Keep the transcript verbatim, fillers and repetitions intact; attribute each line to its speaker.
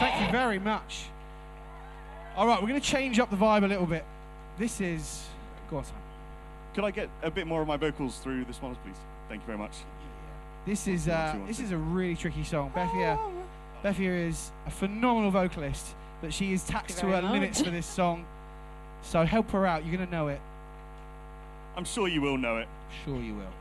Speaker 1: Thank you very much. All right, we're going to change up the vibe a little bit. This is... Go on, Sam.
Speaker 2: Could I get a bit more of my vocals through this one, please? Thank you very much.
Speaker 1: This is uh, this is a really tricky song. Bethia, Bethia is a phenomenal vocalist, but she is taxed to her limits for this song. So help her out. You're going to know it.
Speaker 2: I'm sure you will know it.
Speaker 1: Sure you will.